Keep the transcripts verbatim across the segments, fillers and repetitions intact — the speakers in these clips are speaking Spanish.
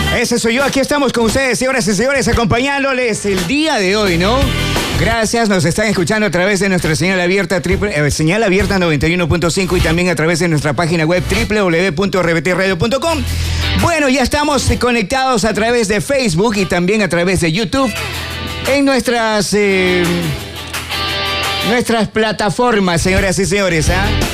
Ese soy yo, aquí estamos con ustedes, señoras y señores, acompañándoles el día de hoy, ¿no? Gracias, nos están escuchando a través de nuestra señal abierta, triple, eh, señal abierta noventa y uno punto cinco y también a través de nuestra página web doble u doble u doble u punto r b t radio punto com. Bueno, ya estamos conectados a través de Facebook y también a través de YouTube en nuestras, eh, nuestras plataformas, señoras y señores, ¿ah? ¿eh?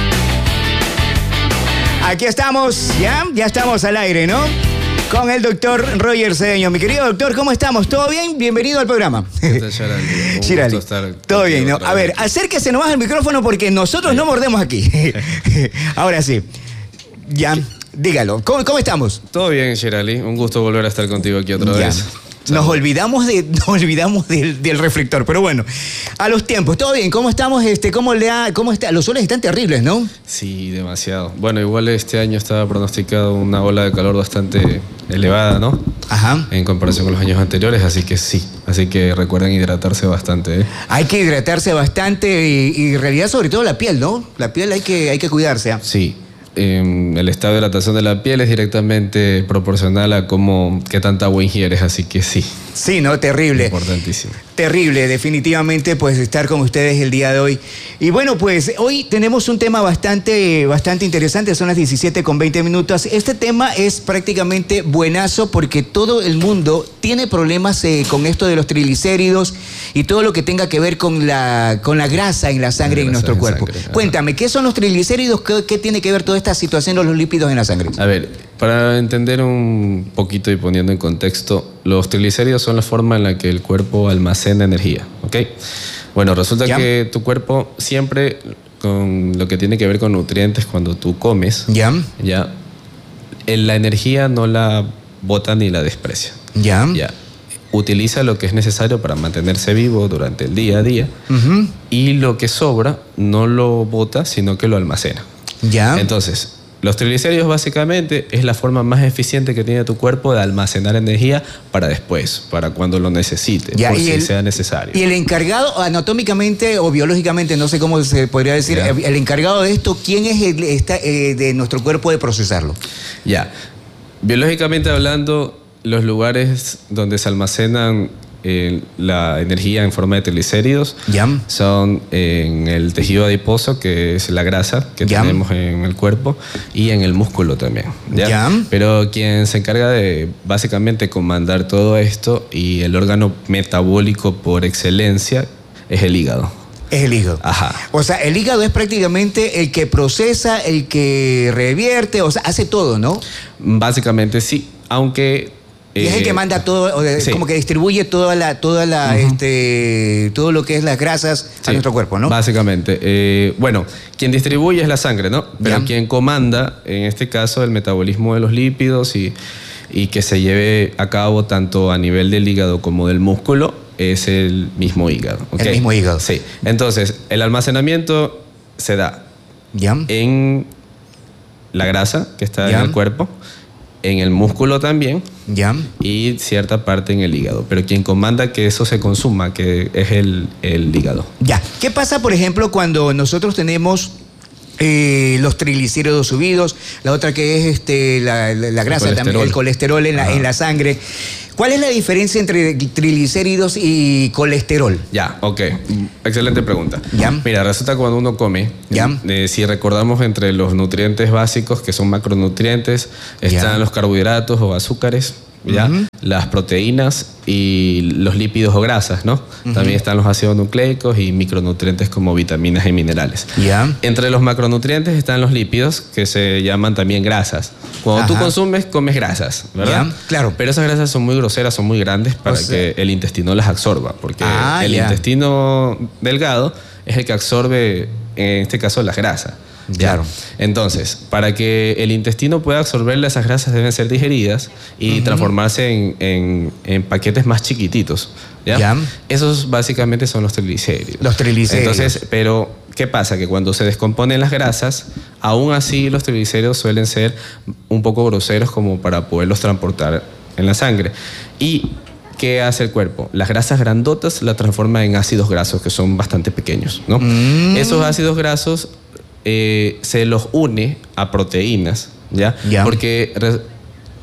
Aquí estamos, ¿ya? Ya estamos al aire, ¿no? Con el doctor Roger Cedeño. Mi querido doctor, ¿cómo estamos? ¿Todo bien? Bienvenido al programa. ¿Qué tal, Shirali? Un Shirali, gusto estar todo bien, ¿no? A ver, aquí. acérquese nomás al micrófono porque nosotros sí. no mordemos aquí. Ahora sí. Ya, dígalo. ¿Cómo, cómo estamos? Todo bien, Shirali. Un gusto volver a estar contigo aquí otra ya. vez. Nos olvidamos, de, nos olvidamos del, del reflector, pero bueno, a los tiempos, todo bien, ¿cómo estamos? Este, ¿cómo le ha, cómo está? Los soles están terribles, ¿no? Sí, demasiado. Bueno, igual este año estaba pronosticado una ola de calor bastante elevada, ¿no? Ajá. En comparación con los años anteriores, así que sí. Así que recuerden hidratarse bastante, ¿eh? Hay que hidratarse bastante y, y en realidad sobre todo la piel, ¿no? La piel hay que, hay que cuidarse. ¿eh? Sí. Eh, el estado de hidratación de la piel es directamente proporcional a cómo, qué tanta agua ingieres, así que sí. Sí, ¿no? Terrible. Importantísimo. Terrible, definitivamente, pues estar con ustedes el día de hoy. Y bueno, pues hoy tenemos un tema bastante, bastante interesante, son las diecisiete con veinte minutos. Este tema es prácticamente buenazo porque todo el mundo tiene problemas eh, con esto de los triglicéridos y todo lo que tenga que ver con la, con la grasa en la sangre, la en nuestro cuerpo. Sangre, Cuéntame, ¿qué son los triglicéridos? ¿Qué, qué tiene que ver toda esta situación de los lípidos en la sangre? A ver, para entender un poquito y poniendo en contexto, los triglicéridos son la forma en la que el cuerpo almacena energía, ¿ok? Bueno, resulta ¿Ya? que tu cuerpo siempre, con lo que tiene que ver con nutrientes, cuando tú comes, ¿Ya? ya la energía no la bota ni la desprecia. ¿Ya? Ya. Utiliza lo que es necesario para mantenerse vivo durante el día a día uh-huh. y lo que sobra no lo bota, sino que lo almacena. ¿Ya? Entonces, los triglicéridos básicamente es la forma más eficiente que tiene tu cuerpo de almacenar energía para después, para cuando lo necesite, ya, por si el, sea necesario. Y el encargado, anatómicamente o biológicamente, no sé cómo se podría decir, ya. el encargado de esto, ¿quién es el, esta, eh, de nuestro cuerpo de procesarlo? Ya, biológicamente hablando, los lugares donde se almacenan eh, la energía en forma de triglicéridos ¿Ya? son en el tejido adiposo, que es la grasa que ¿Ya? tenemos en el cuerpo, y en el músculo también. ¿ya? ¿Ya? Pero quien se encarga de básicamente comandar todo esto y el órgano metabólico por excelencia es el hígado. Es el hígado. Ajá. O sea, el hígado es prácticamente el que procesa, el que revierte, o sea, hace todo, ¿no? Básicamente sí, aunque... Y es el que manda todo, o de, sí. como que distribuye toda la, toda la, uh-huh. este, todo lo que es las grasas sí, a nuestro cuerpo, ¿no? Básicamente. Eh, bueno, quien distribuye es la sangre, ¿no? Pero ¿Ya? quien comanda, en este caso, el metabolismo de los lípidos y, y que se lleve a cabo tanto a nivel del hígado como del músculo, es el mismo hígado. ¿Okay? El mismo hígado. Sí. Entonces, el almacenamiento se da ¿Ya? en la grasa que está ¿Ya? en el cuerpo, en el músculo también, ¿Ya? y cierta parte en el hígado. Pero quien comanda que eso se consuma, que es el, el hígado. Ya. ¿Qué pasa, por ejemplo, cuando nosotros tenemos eh, los triglicéridos subidos, la otra que es este, la, la, la grasa, el también, el colesterol en la, en la sangre? ¿Cuál es la diferencia entre triglicéridos y colesterol? Ya, ok. Excelente pregunta. ¿Ya? Mira, resulta que cuando uno come, ¿Ya? Eh, si recordamos entre los nutrientes básicos, que son macronutrientes, están ¿Ya? los carbohidratos o azúcares, ¿ya? Uh-huh. Las proteínas y los lípidos o grasas, ¿no? Uh-huh. También están los ácidos nucleicos y micronutrientes como vitaminas y minerales. ¿Ya? Entre los macronutrientes están los lípidos, que se llaman también grasas. Cuando Ajá. tú consumes, comes grasas, ¿verdad? ¿Ya? Claro. Pero esas grasas son muy groseras, son muy grandes para o sea... que el intestino las absorba, porque ah, el ya. intestino delgado es el que absorbe, en este caso, las grasas. Claro. Entonces, para que el intestino pueda absorber esas grasas deben ser digeridas y uh-huh. transformarse en, en, en paquetes más chiquititos. ¿ya? ¿Ya? Esos básicamente son los triglicéridos. Los triglicéridos. Entonces, pero ¿qué pasa? Que cuando se descomponen las grasas, aún así los triglicéridos suelen ser un poco groseros como para poderlos transportar en la sangre. Y ¿qué hace el cuerpo? Las grasas grandotas las transforma en ácidos grasos que son bastante pequeños, ¿no? Mm. Esos ácidos grasos eh, se los une a proteínas, ¿ya? ¿Ya? Porque re-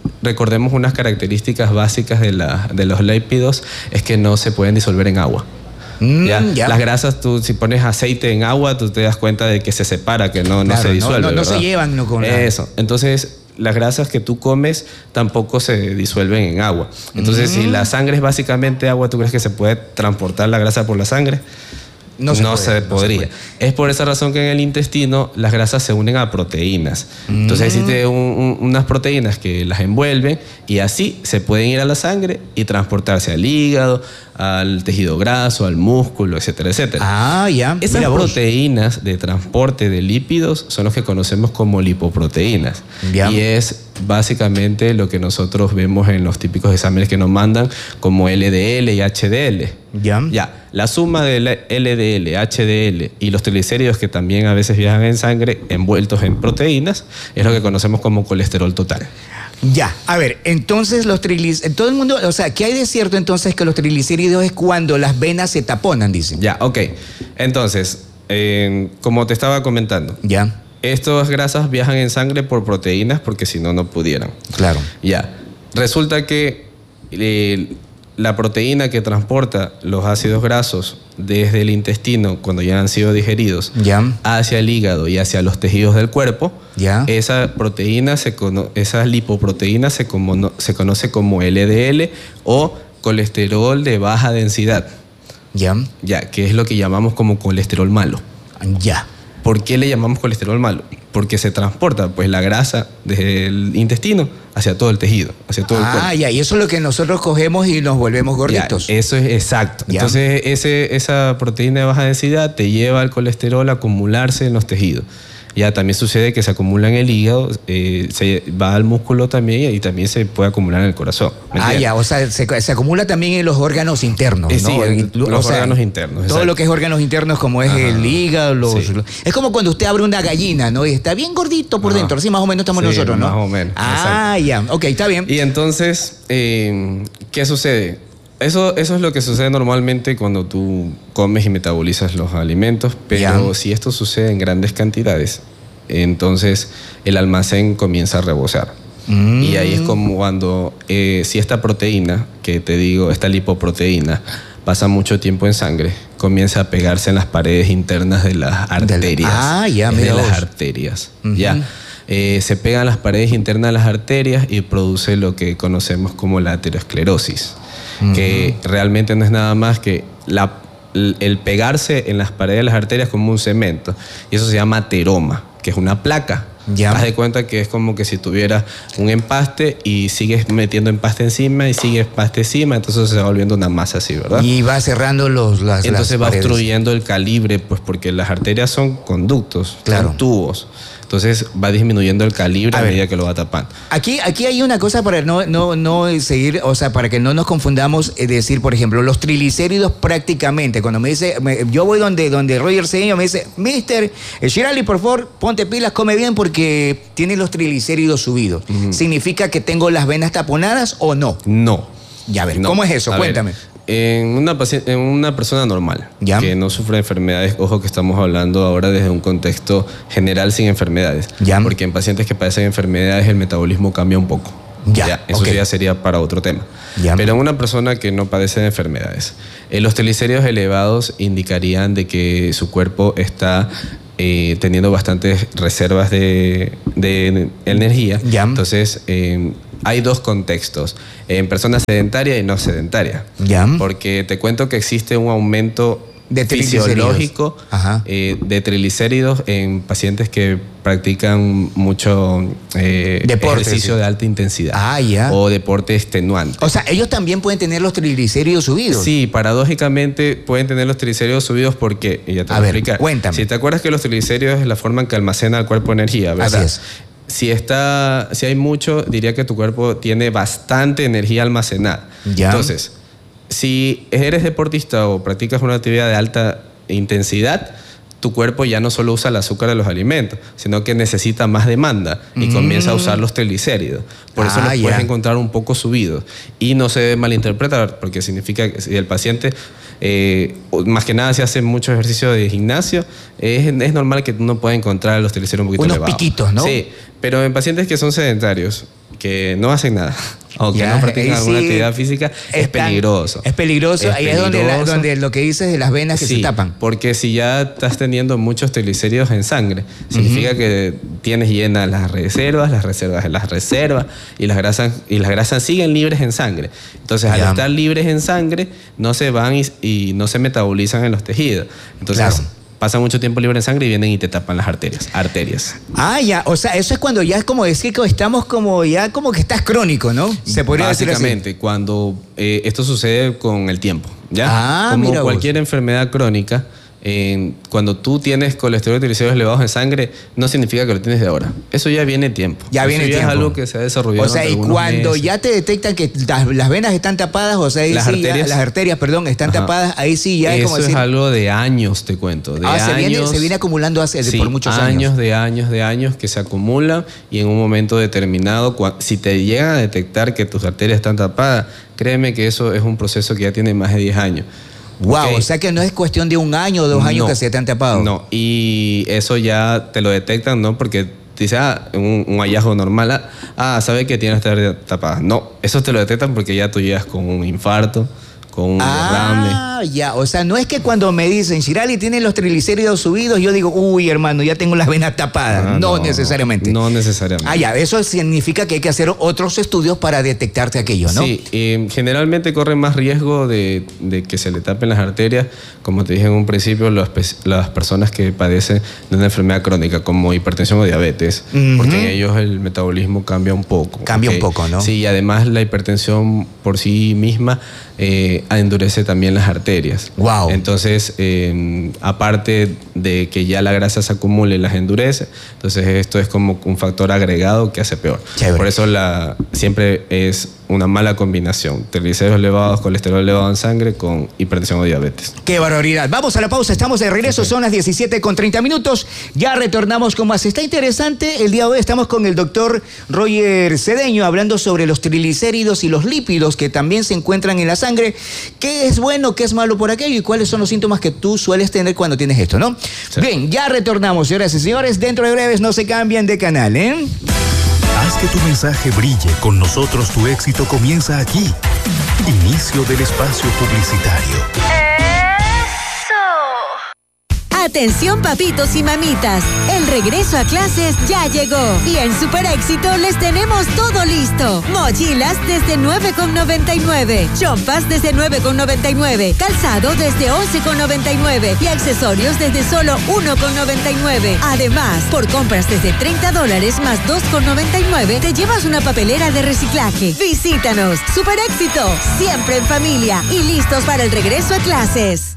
recordemos unas características básicas de, la, de los lípidos, es que no se pueden disolver en agua. Mm, ¿Ya? ya. Las grasas, tú si pones aceite en agua, tú te das cuenta de que se separa, que no, Claro, no se disuelve. No, no, no ¿verdad? se llevan no, con nada. Eso. Entonces, las grasas que tú comes tampoco se disuelven en agua. Entonces, mm. si la sangre es básicamente agua, ¿tú crees que se puede transportar la grasa por la sangre? No se, no puede, se no podría. se puede. Es por esa razón que en el intestino las grasas se unen a proteínas. Mm. Entonces existen un, un, unas proteínas que las envuelven y así se pueden ir a la sangre y transportarse al hígado, al tejido graso, al músculo, etcétera, etcétera. Ah, ya. Esas proteínas de transporte de lípidos son los que conocemos como lipoproteínas. Ya. Y es básicamente lo que nosotros vemos en los típicos exámenes que nos mandan como L D L y H D L. Ya. Ya. La suma de L D L, H D L y los triglicéridos que también a veces viajan en sangre envueltos en proteínas es lo que conocemos como colesterol total. Ya, a ver, entonces los triglicéridos, todo el mundo, o sea, ¿qué hay de cierto entonces que los triglicéridos es cuando las venas se taponan, dicen? Ya, ok. Entonces, eh, como te estaba comentando. Ya. Estas grasas viajan en sangre por proteínas porque si no, no pudieran. Claro. Ya. Resulta que eh, la proteína que transporta los ácidos grasos desde el intestino cuando ya han sido digeridos ya. hacia el hígado y hacia los tejidos del cuerpo, ya. esa proteína, se cono esa lipoproteína se, como, se conoce como L D L o colesterol de baja densidad. Ya. Ya, que es lo que llamamos como colesterol malo. Ya. ¿Por qué le llamamos colesterol malo? Porque se transporta pues la grasa desde el intestino hacia todo el tejido, hacia todo ah, el cuerpo. Ah, ya, y eso es lo que nosotros cogemos y nos volvemos gorditos. Ya, eso es exacto. Ya. Entonces ese, esa proteína de baja densidad te lleva al colesterol a acumularse en los tejidos. Ya también sucede que se acumula en el hígado, eh, se va al músculo también y también se puede acumular en el corazón. Ah, ya, o sea, se, se acumula también en los órganos internos, eh, ¿no? Sí, en o los sea, órganos internos. Todo exacto. lo que es órganos internos como es Ajá. el hígado, los, sí. los... Es como cuando usted abre una gallina, ¿no? Y está bien gordito por Ajá. dentro, así más o menos estamos sí, nosotros, ¿no? más o menos. Ah, exacto. ya, ok, está bien. Y entonces, eh, ¿qué sucede? Eso, eso es lo que sucede normalmente cuando tú comes y metabolizas los alimentos, pero ya. si esto sucede en grandes cantidades, entonces el almacén comienza a rebosar. Mm. Y ahí es como cuando, eh, si esta proteína, que te digo, esta lipoproteína, pasa mucho tiempo en sangre, comienza a pegarse en las paredes internas de las arterias. Ah, ya, mira de vos. las arterias. Uh-huh. Ya. Eh, se pegan las paredes internas de las arterias y produce lo que conocemos como la aterosclerosis, uh-huh. que realmente no es nada más que la, el pegarse en las paredes de las arterias como un cemento. Y eso se llama ateroma, que es una placa. Ya. Haz de cuenta que es como que si tuvieras un empaste y sigues metiendo empaste encima y sigues empaste encima, entonces se va volviendo una masa así, ¿verdad? Y va cerrando los las Entonces las va paredes. obstruyendo el calibre, pues porque las arterias son conductos, claro. son tubos. Entonces va disminuyendo el calibre a, a medida que lo va tapando. Aquí, aquí hay una cosa para no, no, no seguir, o sea, para que no nos confundamos, es decir, por ejemplo, los triglicéridos prácticamente, cuando me dice, me, yo voy donde, donde Roger Cedeño me dice, mister Shirali, por favor, ponte pilas, come bien porque tiene los triglicéridos subidos. Uh-huh. ¿Significa que tengo las venas taponadas o no? No. Ya, a ver, no. ¿cómo es eso? A Cuéntame. Ver. En una, en una persona normal, ¿Ya? que no sufre enfermedades, ojo que estamos hablando ahora desde un contexto general sin enfermedades, ¿Ya? porque en pacientes que padecen enfermedades el metabolismo cambia un poco. Ya, ya Eso okay. ya sería para otro tema. ¿Ya? Pero en una persona que no padece de enfermedades, eh, los triglicéridos elevados indicarían de que su cuerpo está eh, teniendo bastantes reservas de, de energía. ¿Ya? Entonces, eh, hay dos contextos, en personas sedentarias y no sedentarias. ¿Ya? Porque te cuento que existe un aumento de fisiológico eh, de triglicéridos en pacientes que practican mucho eh, deporte, ejercicio sí. de alta intensidad ah, ya. o deporte extenuante. O sea, ellos también pueden tener los triglicéridos subidos. Sí, paradójicamente pueden tener los triglicéridos subidos porque, y ya te voy a explicar. Cuéntame. Si te acuerdas que los triglicéridos es la forma en que almacena el cuerpo energía, ¿verdad? Así es. Si, está, si hay mucho, diría que tu cuerpo tiene bastante energía almacenada. Ya. Entonces, si eres deportista o practicas una actividad de alta intensidad, tu cuerpo ya no solo usa el azúcar de los alimentos, sino que necesita más demanda y mm. comienza a usar los triglicéridos. Por ah, eso los ya. puedes encontrar un poco subidos. Y no se debe malinterpretar, porque significa que si el paciente, eh, más que nada, si hace mucho ejercicio de gimnasio, es, es normal que uno pueda encontrar los triglicéridos un poquito Unos elevados. piquitos, ¿no? Sí, pero en pacientes que son sedentarios que no hacen nada o que Ya, no practican ahí alguna sí actividad física, es están- peligroso. Es peligroso, Es ahí es donde, la- peligroso. donde lo que dices de las venas que Sí, se tapan. porque si ya estás teniendo muchos triglicéridos en sangre, significa que tienes llenas las reservas, las reservas de las reservas, y las grasas, y las grasas siguen libres en sangre. Entonces, al Ya. estar libres en sangre, no se van y, y no se metabolizan en los tejidos. Entonces, Claro. pasan mucho tiempo libre en sangre y vienen y te tapan las arterias. Arterias. Ah, ya, o sea, eso es cuando ya es como decir que estamos como ya como que estás crónico, ¿no? Se podría decir así. Básicamente, cuando eh, esto sucede con el tiempo, ¿ya? Ah, Como mira vos. cualquier enfermedad crónica, eh, cuando tú tienes colesterol y triglicéridos elevados en sangre, no significa que lo tienes de ahora. Eso ya viene tiempo. Ya Eso viene ya tiempo. es algo que se ha desarrollado. O sea, y durante algunos cuando meses. ya te detectan que las, las venas están tapadas, o sea, ahí Las sí ya- arterias. las arterias, perdón, están Ajá. tapadas, ahí sí ya es Eso como es decir. algo de años, te cuento. De Ah, se años, viene, se viene acumulando hace, sí, por muchos años. años de años de años que se acumulan y en un momento determinado, cua- si te llegan a detectar que tus arterias están tapadas, créeme que eso es un proceso que ya tiene más de diez años. Wow, Ok. o sea que no es cuestión de un año o dos años No, que se te han tapado. No, y eso ya te lo detectan, ¿no? Porque te dice, ah, un, un hallazgo normal, ah, ah, sabe que tienes arterias tapadas. No, eso te lo detectan porque ya tú llegas con un infarto, con un derrame. Ah, ya, o sea, no es que cuando me dicen, Shirali tiene los triglicéridos subidos, yo digo, uy, hermano, ya tengo las venas tapadas. Ah, no, necesariamente. No necesariamente. Ah, ya, eso significa que hay que hacer otros estudios para detectarte aquello, ¿no? Sí, eh, generalmente corre más riesgo de, de que se le tapen las arterias, como te dije en un principio, los pe- las personas que padecen de una enfermedad crónica como hipertensión o diabetes, Ujú. porque en ellos el metabolismo cambia un poco. Cambia un ¿ok? poco, ¿no? Sí, y además la hipertensión por sí misma eh, endurece también las arterias. Wow. Entonces, eh, aparte de que ya la grasa se acumula y las endurece, entonces esto es como un factor agregado que hace peor. Chévere. Por eso la, siempre es una mala combinación. Triglicéridos elevados, colesterol elevado en sangre con hipertensión o diabetes. Qué barbaridad. Vamos a la pausa, estamos de regreso, son las diecisiete con treinta minutos. Ya retornamos con más. Está interesante, el día de hoy estamos con el doctor Roger Cedeño hablando sobre los triglicéridos y los lípidos que también se encuentran en la sangre. ¿Qué es bueno, qué es malo por aquello y cuáles son los síntomas que tú sueles tener cuando tienes esto, no? Sí. Bien, ya retornamos, señoras y señores. Dentro de breves no se cambian de canal, ¿eh? Haz que tu mensaje brille. Con nosotros tu éxito comienza aquí. Inicio del espacio publicitario. Atención papitos y mamitas, el regreso a clases ya llegó y en Super Éxito les tenemos todo listo. Mochilas desde nueve con noventa y nueve, chompas desde nueve con noventa y nueve, calzado desde once con noventa y nueve y accesorios desde solo uno con noventa y nueve. Además, por compras desde treinta dólares más dos con noventa y nueve, te llevas una papelera de reciclaje. Visítanos, Super Éxito, siempre en familia y listos para el regreso a clases.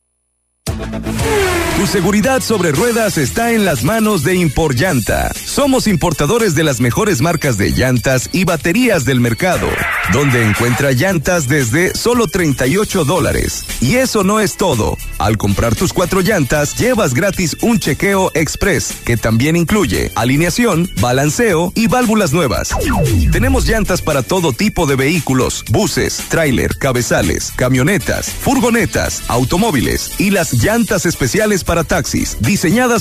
Tu seguridad sobre ruedas está en las manos de Imporllanta. Somos importadores de las mejores marcas de llantas y baterías del mercado, donde encuentra llantas desde solo treinta y ocho dólares. Y eso no es todo. Al comprar tus cuatro llantas, llevas gratis un chequeo express, que también incluye alineación, balanceo y válvulas nuevas. Tenemos llantas para todo tipo de vehículos, buses, tráiler, cabezales, camionetas, furgonetas, automóviles y las llantas especiales para taxis, diseñadas